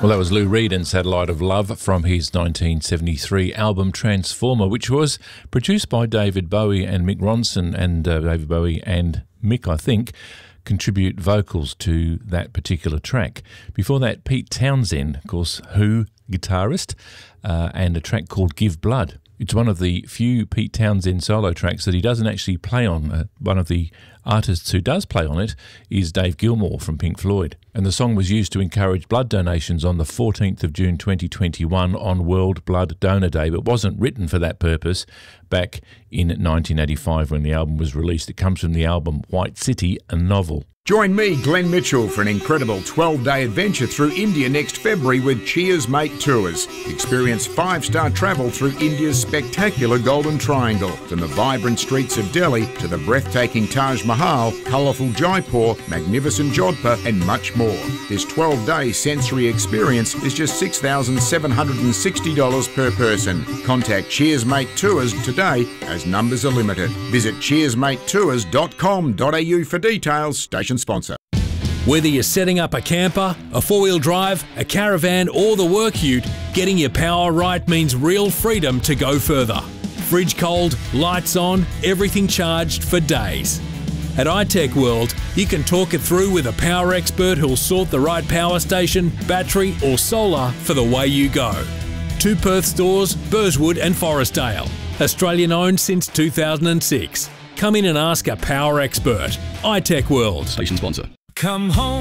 Well, that was Lou Reed and Satellite of Love from his 1973 album Transformer, which was produced by David Bowie and Mick Ronson, and David Bowie and Mick, I think, contribute vocals to that particular track. Before that, Pete Townshend, of course, Who guitarist, and a track called Give Blood. It's one of the few Pete Townshend solo tracks that he doesn't actually play on. One of the artists who does play on it is Dave Gilmour from Pink Floyd. And the song was used to encourage blood donations on the 14th of June 2021 on World Blood Donor Day, but wasn't written for that purpose back in 1985 when the album was released. It comes from the album White City, a novel. Join me, Glenn Mitchell, for an incredible 12-day adventure through India next February with Cheers Mate Tours. Experience 5-star travel through India's spectacular Golden Triangle, from the vibrant streets of Delhi to the breathtaking Taj Mahal, colourful Jaipur, magnificent Jodhpur and much more. This 12-day sensory experience is just $6,760 per person. Contact Cheers Mate Tours today as numbers are limited. Visit cheersmatetours.com.au for details. Station sponsor. Whether you're setting up a camper, a four-wheel drive, a caravan or the work ute, getting your power right means real freedom to go further. Fridge cold, lights on, everything charged for days. At iTech World, you can talk it through with a power expert who'll sort the right power station, battery or solar for the way you go. 2 Perth stores, Burswood and Forestdale. Australian owned since 2006. Come in and ask a power expert. iTech World. Station sponsor. Come home.